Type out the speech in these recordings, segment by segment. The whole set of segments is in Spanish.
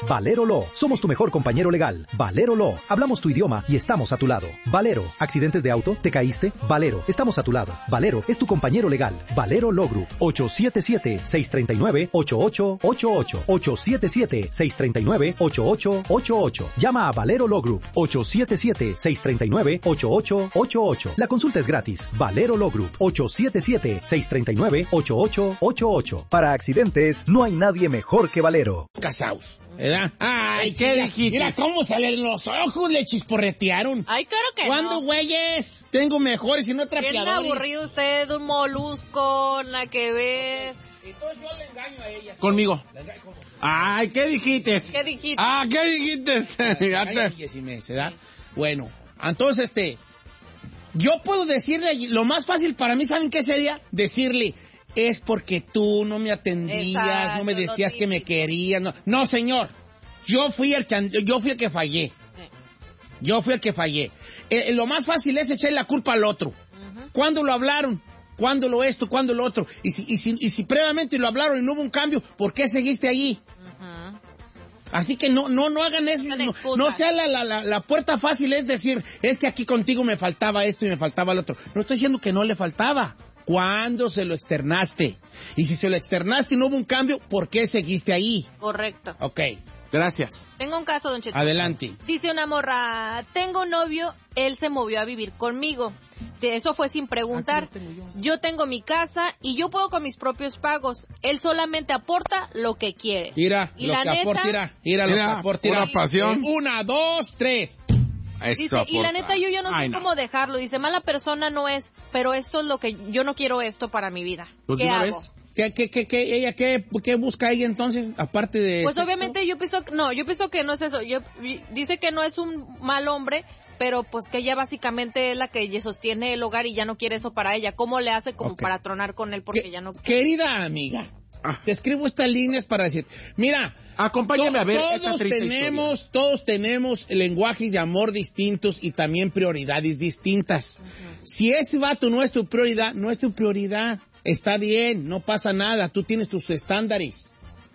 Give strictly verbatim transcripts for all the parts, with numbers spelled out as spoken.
Valero Law. Somos tu mejor compañero legal. Valero Law. Hablamos tu idioma y estamos a tu lado. Valero. ¿Accidentes de auto? ¿Te caíste? Valero. Estamos a tu lado. Valero es tu compañero legal. Valero Law Group. ocho siete siete, seis tres nueve, ocho ocho ocho ocho. ocho siete siete, seis tres nueve, ocho ocho ocho ocho. Llama a Valero Law Group. ocho siete siete, seis tres nueve, ocho ocho ocho ocho. La consulta es gratis. Valero Law Group. ocho siete siete, seis tres nueve, ocho ocho ocho ocho. Para accidentes, no hay nadie mejor que Valero. Casados, ¿verdad? Ay, ¿qué mira, dijiste? Mira cómo salen los ojos, le chisporretearon. Ay, claro que ¿Cuándo, no. güeyes? Tengo mejores y no Bien trapeadores. aburrido usted, un molusco, nada que ver. Entonces yo le engaño a ella. Conmigo. Le engaño con- Ay, ¿qué dijiste? ¿Qué dijiste? Ah, ¿qué dijiste? le Ya engaño a te- ella si me- ¿verdad? Bueno, entonces, este... Yo puedo decirle, lo más fácil para mí, ¿saben qué sería? Decirle, es porque tú no me atendías, Exacto, no me decías lo que me típico. querías. No, no señor, yo fui el que, yo fui el que fallé. Yo fui el que fallé. Eh, lo más fácil es echarle la culpa al otro. Ujú. ¿Cuándo lo hablaron? ¿Cuándo lo esto? ¿Cuándo lo otro? Y si, y si, y si previamente lo hablaron y no hubo un cambio, ¿por qué seguiste allí? Ujú. Así que no, no, no hagan eso, Son no, excusas. no sea la, la, la, la puerta fácil es decir, es que aquí contigo me faltaba esto y me faltaba el otro. No estoy diciendo que no le faltaba. ¿Cuándo se lo externaste? Y si se lo externaste y no hubo un cambio, ¿por qué seguiste ahí? Correcto. Ok, Gracias. Tengo un caso, don Cheto. adelante. Dice una morra, tengo un novio, él se movió a vivir conmigo. De eso fue sin preguntar. Yo tengo mi casa y yo puedo con mis propios pagos. Él solamente aporta lo que quiere. Mira, Y lo la que neta- aporta, mira, mira, lo Mira, que aporta. pura mira. pasión. Una, dos, tres. Eso Dice, y la aporta. neta yo ya no sé Ay, no. cómo dejarlo. Dice, mala persona no es, pero esto es lo que yo no quiero esto para mi vida. Pues, ¿Qué ¿de una hago? vez? ¿Qué, qué, qué, qué, ella, qué, qué busca ella entonces, aparte de Pues sexo? obviamente yo pienso, no, yo pienso que no es eso. Yo dice que no es un mal hombre, pero pues que ella básicamente es la que sostiene el hogar y ya no quiere eso para ella. ¿Cómo le hace como Ok. para tronar con él porque Que- ya no? Querida amiga, Ah. te escribo estas líneas para decir, mira, Acompáñame to- a ver todos esta triste tenemos, todos tenemos lenguajes de amor distintos y también prioridades distintas. Si ese vato no es tu prioridad, no es tu prioridad. Está bien, no pasa nada, tú tienes tus estándares,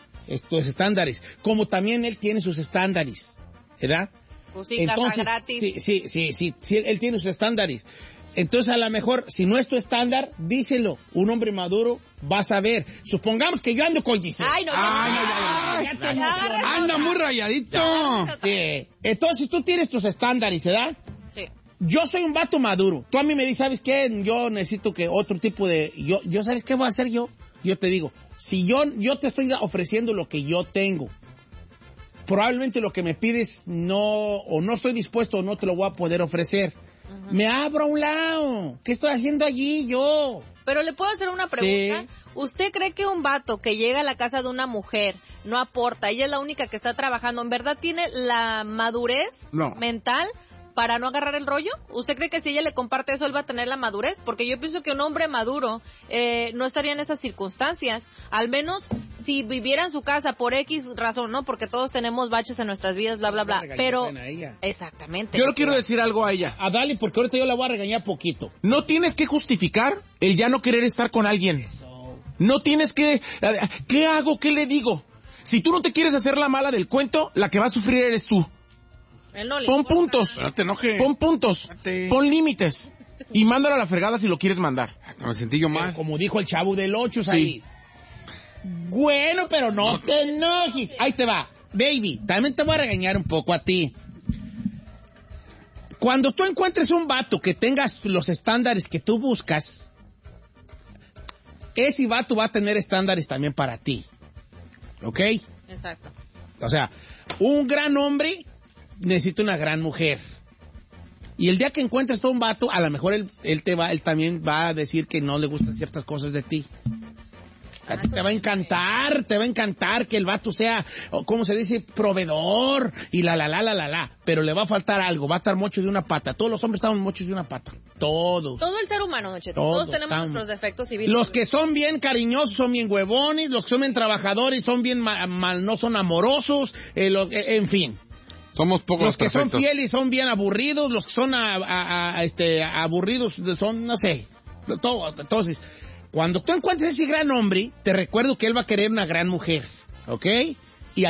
tus estándares, como también él tiene sus estándares, ¿verdad? Pues sí, casa gratis. Sí, sí, sí, sí, sí, él tiene sus estándares. Entonces, a lo mejor, si no es tu estándar, díselo. Un hombre maduro va a saber. Supongamos que yo ando con Giselle. Ay, no, ya, Ay, no, ya, Ah, ya, ya ya. te Ya, emocionaste. ya. Anda muy rayadito. Sí. Entonces, tú tienes tus estándares, ¿verdad? Sí. Yo soy un vato maduro. Tú a mí me dices, ¿sabes qué? Yo necesito que otro tipo de... Yo, yo ¿sabes qué voy a hacer yo? Yo te digo, si yo, yo te estoy ofreciendo lo que yo tengo, probablemente lo que me pides no, o no estoy dispuesto o no te lo voy a poder ofrecer. Uh-huh. Me abro a un lado. ¿Qué estoy haciendo allí yo? Pero le puedo hacer una pregunta. Sí. ¿Usted cree que un vato que llega a la casa de una mujer no aporta, ella es la única que está trabajando, en verdad tiene la madurez No. mental para no agarrar el rollo? ¿Usted cree que si ella le comparte eso, él va a tener la madurez? Porque yo pienso que un hombre maduro eh, no estaría en esas circunstancias. Al menos si viviera en su casa por X razón, ¿no? Porque todos tenemos baches en nuestras vidas, bla, bla, bla. Pero, exactamente. Yo le quiero decir algo a ella. A Dali, porque ahorita yo la voy a regañar poquito. No tienes que justificar el ya no querer estar con alguien. No tienes que... ¿Qué hago? ¿Qué le digo? Si tú no te quieres hacer la mala del cuento, la que va a sufrir eres tú. Él no le Pon importa. puntos. No te enojes. Pon puntos. Espérate. Pon límites. Y mándalo a la fregada si lo quieres mandar. Hasta me sentí yo mal. Como dijo el chavo del ocho ahí. Bueno, pero no te enojes. Ahí te va. Baby, también te voy a regañar un poco a ti. Cuando tú encuentres un vato que tengas los estándares que tú buscas, ese vato va a tener estándares también para ti. ¿Ok? Exacto. O sea, un gran hombre necesita una gran mujer. Y el día que encuentres todo un vato, a lo mejor él, él te va, él también va a decir que no le gustan ciertas cosas de ti. A ti te va a encantar, te va a encantar que el vato sea, ¿cómo se dice? Proveedor y la, la, la, la, la, la. Pero le va a faltar algo, va a estar mocho de una pata. Todos los hombres estamos mochos de una pata. Todos. Todo el ser humano, Don Cheto. Todo, Todos tenemos estamos. nuestros defectos y virtudes. Los que son bien cariñosos son bien huevones, los que son bien trabajadores son bien mal, mal no son amorosos, eh, los, eh, en fin. Somos pocos Los que perfectos. son fieles son bien aburridos, los que son a, a, a, este, aburridos son, no sé, todo. Entonces, cuando tú encuentres ese gran hombre, te recuerdo que él va a querer una gran mujer, ¿ok?